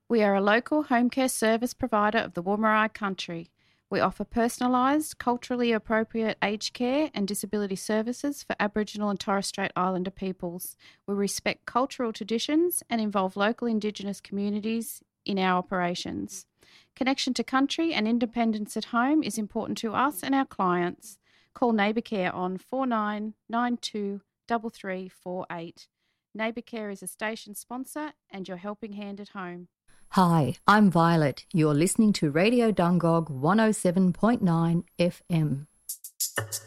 We are a local home care service provider of the Wurundjeri country. We offer personalised, culturally appropriate aged care and disability services for Aboriginal and Torres Strait Islander peoples. We respect cultural traditions and involve local Indigenous communities in our operations. Connection to country and independence at home is important to us and our clients. Call Neighbour Care on 4992 3348. Neighbour Care is a station sponsor and your helping hand at home. Hi, I'm Violet. You're listening to Radio Dungog 107.9 FM.